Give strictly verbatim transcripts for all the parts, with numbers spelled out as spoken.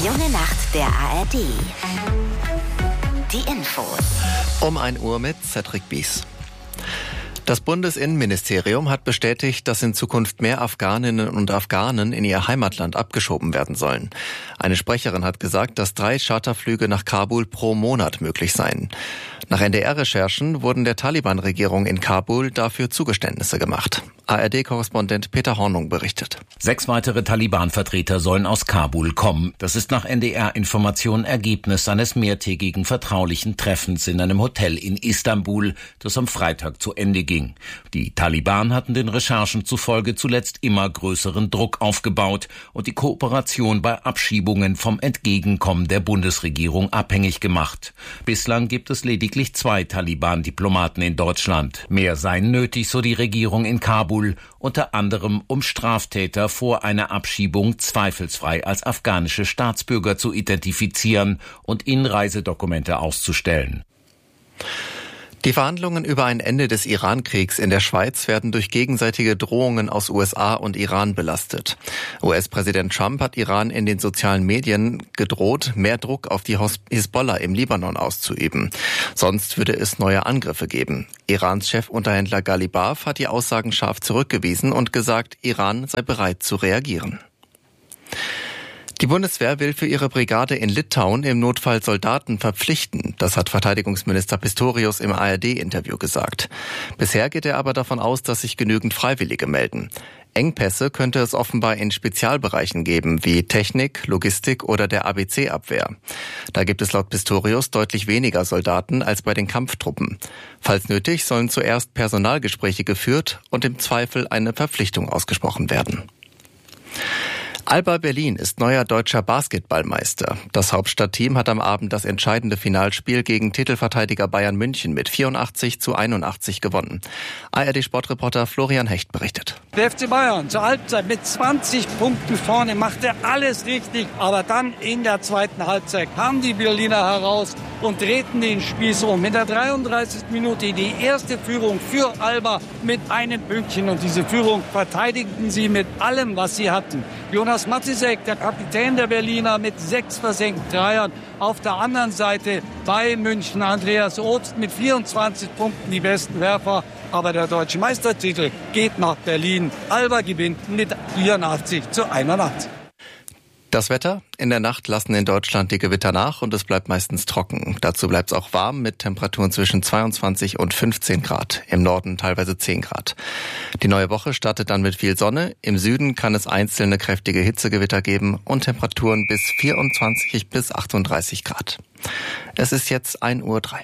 junge Nacht der A R D. Die Infos. Um ein Uhr mit Cedric Bies. Das Bundesinnenministerium hat bestätigt, dass in Zukunft mehr Afghaninnen und Afghanen in ihr Heimatland abgeschoben werden sollen. Eine Sprecherin hat gesagt, dass drei Charterflüge nach Kabul pro Monat möglich seien. Nach N D R-Recherchen wurden der Taliban-Regierung in Kabul dafür Zugeständnisse gemacht. A R D-Korrespondent Peter Hornung berichtet. Sechs weitere Taliban-Vertreter sollen aus Kabul kommen. Das ist nach N D R-Informationen Ergebnis eines mehrtägigen vertraulichen Treffens in einem Hotel in Istanbul, das am Freitag zu Ende ging. Die Taliban hatten den Recherchen zufolge zuletzt immer größeren Druck aufgebaut und die Kooperation bei Abschiebungen vom Entgegenkommen der Bundesregierung abhängig gemacht. Bislang gibt es lediglich zwei Taliban-Diplomaten in Deutschland. Mehr seien nötig, so die Regierung in Kabul, unter anderem um Straftäter vor einer Abschiebung zweifelsfrei als afghanische Staatsbürger zu identifizieren und ihnen Reisedokumente auszustellen. Die Verhandlungen über ein Ende des Iran-Kriegs in der Schweiz werden durch gegenseitige Drohungen aus U S A und Iran belastet. U S-Präsident Trump hat Iran in den sozialen Medien gedroht, mehr Druck auf die Hisbollah im Libanon auszuüben. Sonst würde es neue Angriffe geben. Irans Chefunterhändler Ghalibaf hat die Aussagen scharf zurückgewiesen und gesagt, Iran sei bereit zu reagieren. Die Bundeswehr will für ihre Brigade in Litauen im Notfall Soldaten verpflichten. Das hat Verteidigungsminister Pistorius im A R D-Interview gesagt. Bisher geht er aber davon aus, dass sich genügend Freiwillige melden. Engpässe könnte es offenbar in Spezialbereichen geben, wie Technik, Logistik oder der A B C-Abwehr. Da gibt es laut Pistorius deutlich weniger Soldaten als bei den Kampftruppen. Falls nötig, sollen zuerst Personalgespräche geführt und im Zweifel eine Verpflichtung ausgesprochen werden. Alba Berlin ist neuer deutscher Basketballmeister. Das Hauptstadtteam hat am Abend das entscheidende Finalspiel gegen Titelverteidiger Bayern München mit vierundachtzig zu einundachtzig gewonnen. A R D-Sportreporter Florian Hecht berichtet. Der F C Bayern zur Halbzeit mit zwanzig Punkten vorne, machte alles richtig. Aber dann in der zweiten Halbzeit kamen die Berliner heraus und drehten den Spieß um. In der dreiunddreißigsten Minute die erste Führung für Alba mit einem Pünktchen. Und diese Führung verteidigten sie mit allem, was sie hatten. Jonas Matisek, der Kapitän der Berliner, mit sechs versenkten Dreiern. Auf der anderen Seite bei München Andreas Obst mit vierundzwanzig Punkten die besten Werfer. Aber der deutsche Meistertitel geht nach Berlin. Alba gewinnt mit vierundachtzig zu einundachtzig. Das Wetter: In der Nacht lassen in Deutschland die Gewitter nach und es bleibt meistens trocken. Dazu bleibt es auch warm mit Temperaturen zwischen zweiundzwanzig und fünfzehn Grad. Im Norden teilweise zehn Grad. Die neue Woche startet dann mit viel Sonne. Im Süden kann es einzelne kräftige Hitzegewitter geben und Temperaturen bis vierundzwanzig bis achtunddreißig Grad. Es ist jetzt ein Uhr drei.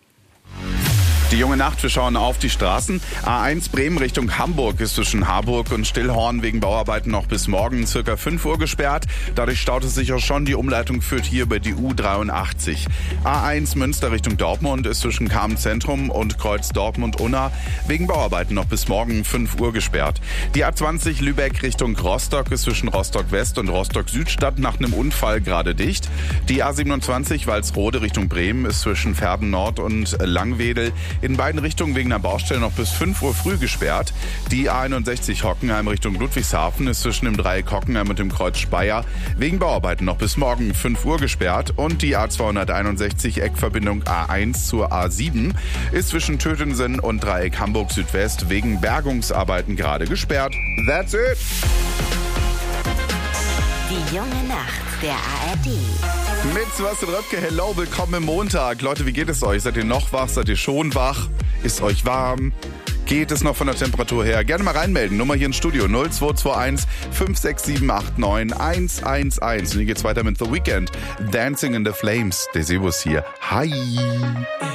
Die junge Nacht, wir schauen auf die Straßen. A eins Bremen Richtung Hamburg ist zwischen Harburg und Stillhorn wegen Bauarbeiten noch bis morgen circa fünf Uhr gesperrt. Dadurch staut es sich auch schon. Die Umleitung führt hier über die U dreiundachtzig. A eins Münster Richtung Dortmund ist zwischen Kamen Zentrum und Kreuz Dortmund-Unna wegen Bauarbeiten noch bis morgen fünf Uhr gesperrt. Die A zwanzig Lübeck Richtung Rostock ist zwischen Rostock West und Rostock Südstadt nach einem Unfall gerade dicht. Die A siebenundzwanzig Walsrode Richtung Bremen ist zwischen Verden Nord und Langwedel in beiden Richtungen wegen einer Baustelle noch bis fünf Uhr früh gesperrt. Die A einundsechzig Hockenheim Richtung Ludwigshafen ist zwischen dem Dreieck Hockenheim und dem Kreuz Speyer wegen Bauarbeiten noch bis morgen fünf Uhr gesperrt. Und die A zweihunderteinundsechzig Eckverbindung A eins zur A sieben ist zwischen Tötensen und Dreieck Hamburg Südwest wegen Bergungsarbeiten gerade gesperrt. That's it! Die junge Nacht der A R D. Mit Sebastian Röpke, hello, willkommen im Montag. Leute, wie geht es euch? Seid ihr noch wach? Seid ihr schon wach? Ist euch warm? Geht es noch von der Temperatur her? Gerne mal reinmelden. Nummer hier ins Studio null zwei zwei eins fünf sechs sieben acht neun eins eins eins. Und hier geht's weiter mit The Weeknd. Dancing in the Flames. Der Sebus hier. Hi.